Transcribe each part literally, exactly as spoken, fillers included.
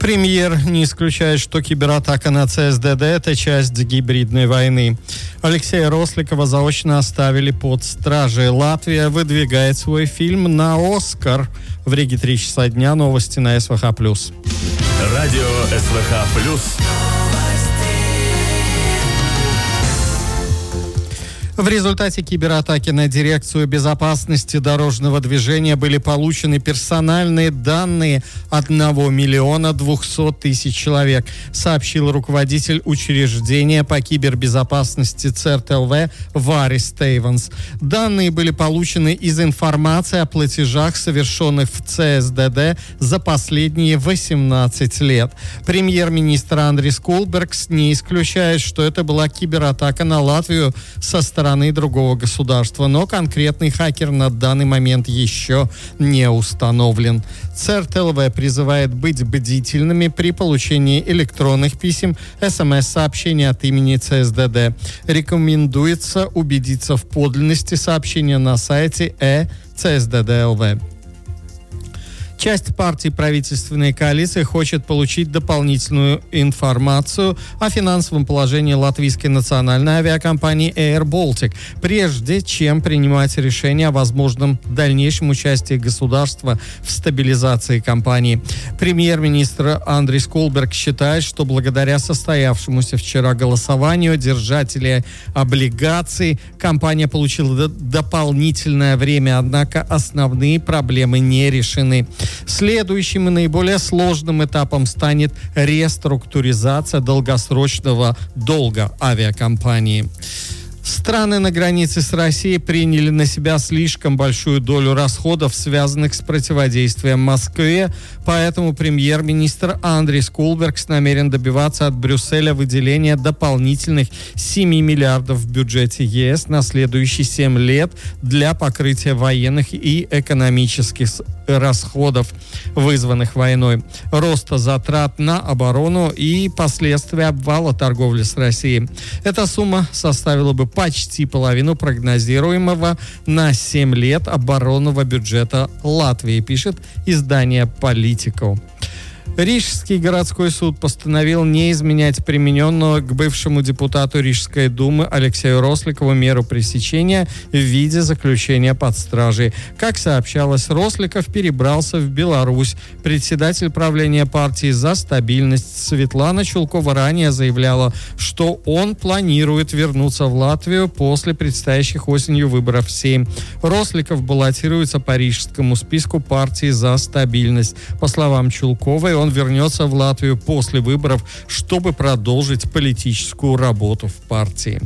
Премьер не исключает, что кибератака на ЦСДД – это часть гибридной войны. Алексея Росликова заочно оставили под стражей. Латвия выдвигает свой фильм на «Оскар». В Риге три часа дня. Новости на СВХ+. Радио СВХ+. В результате кибератаки на дирекцию безопасности дорожного движения были получены персональные данные одного миллиона двухсот тысяч человек, сообщил руководитель учреждения по кибербезопасности ЦЕРТ-ЛВ Варис Тейванс. Данные были получены из информации о платежах, совершенных в ЦСДД за последние восемнадцать лет. Премьер-министр Андрис Кулбергс не исключает, что это была кибератака на Латвию со стороны стороны другого государства, но конкретный хакер на данный момент еще не установлен. ЦЕРТ-ЛВ призывает быть бдительными при получении электронных писем, СМС-сообщений от имени ЦСДД. Рекомендуется убедиться в подлинности сообщения на сайте э ЦСДД.ЛВ. Часть партий правительственной коалиции хочет получить дополнительную информацию о финансовом положении латвийской национальной авиакомпании Air Baltic, прежде чем принимать решение о возможном дальнейшем участии государства в стабилизации компании. Премьер-министр Андрис Кулберг считает, что благодаря состоявшемуся вчера голосованию держателей облигаций компания получила дополнительное время, однако основные проблемы не решены. Следующим и наиболее сложным этапом станет реструктуризация долгосрочного долга авиакомпании. Страны на границе с Россией приняли на себя слишком большую долю расходов, связанных с противодействием Москве, поэтому премьер-министр Андрис Кулбергс намерен добиваться от Брюсселя выделения дополнительных семи миллиардов в бюджете ЕС на следующие семь лет для покрытия военных и экономических расходов, вызванных войной, роста затрат на оборону и последствия обвала торговли с Россией. Эта сумма составила бы почти половину прогнозируемого на семь лет оборонного бюджета Латвии, пишет издание «Политико». Рижский городской суд постановил не изменять примененную к бывшему депутату Рижской думы Алексею Росликову меру пресечения в виде заключения под стражей. Как сообщалось, Росликов перебрался в Беларусь. Председатель правления партии «За стабильность» Светлана Чулкова ранее заявляла, что он планирует вернуться в Латвию после предстоящих осенью выборов в Сейм. Росликов баллотируется по рижскому списку партии «За стабильность». По словам Чулковой, он Он вернется в Латвию после выборов, чтобы продолжить политическую работу в партии.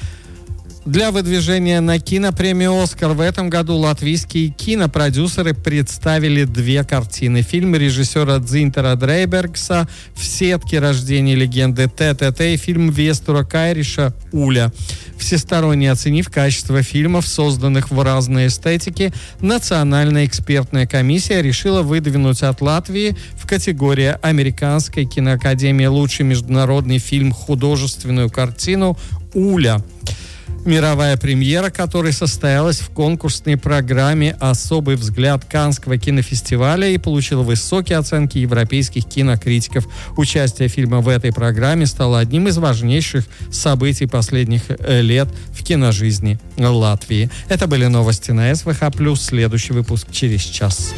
Для выдвижения на кинопремию «Оскар» в этом году латвийские кинопродюсеры представили две картины. Фильм режиссера Дзинтера Дрейбергса «В сетке. Рождение легенды ТТТ» и фильм Вестура Кайриша «Уля». Всесторонне оценив качество фильмов, созданных в разной эстетике, Национальная экспертная комиссия решила выдвинуть от Латвии в категории Американской киноакадемии лучший международный фильм художественную картину «Уля». Мировая премьера, которая состоялась в конкурсной программе «Особый взгляд» Каннского кинофестиваля и получила высокие оценки европейских кинокритиков. Участие фильма в этой программе стало одним из важнейших событий последних лет в киножизни Латвии. Это были новости на СВХ+. Следующий выпуск через час.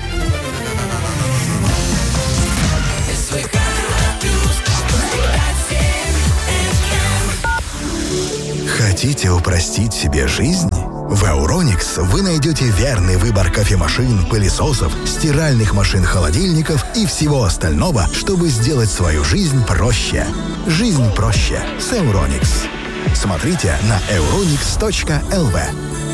Хотите упростить себе жизнь? В Euronix вы найдете верный выбор кофемашин, пылесосов, стиральных машин, холодильников и всего остального, чтобы сделать свою жизнь проще. Жизнь проще с Euronix. Смотрите на euronix точка эл ви.